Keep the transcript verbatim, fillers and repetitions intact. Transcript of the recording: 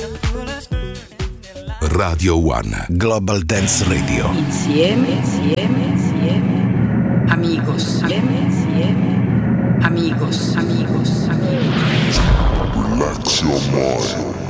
Radio One Global Dance Radio. Insieme, insieme, insieme. Amigos, insieme, insieme. Amigos, amigos, amigos. Relax your mind.